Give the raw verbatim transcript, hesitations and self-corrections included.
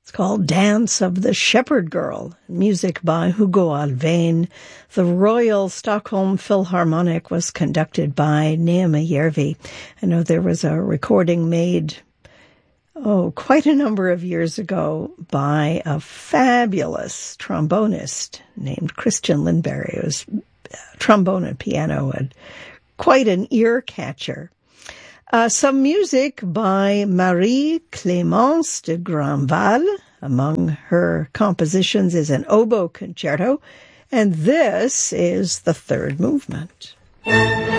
It's called Dance of the Shepherd Girl, music by Hugo Alfvén. The Royal Stockholm Philharmonic was conducted by Neema Järvi. I know there was a recording made, oh, quite a number of years ago by a fabulous trombonist named Christian Lindberg. It was trombone and piano, and quite an ear catcher. Uh, some music by Marie-Clémence de Grandval. Among her compositions is an oboe concerto, and this is the third movement.